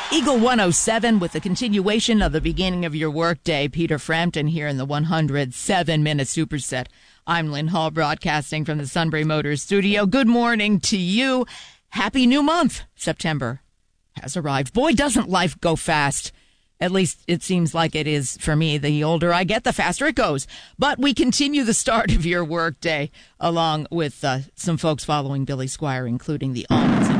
Eagle 107 with the continuation of the beginning of your workday. Peter Frampton here in the 107-minute superset. I'm Lynn Hall, broadcasting from the Sunbury Motors studio. Good morning to you. Happy new month. September has arrived. Boy, doesn't life go fast. At least it seems like it is for me. The older I get, the faster it goes. But we continue the start of your workday along with some folks following Billy Squier, including the Almonds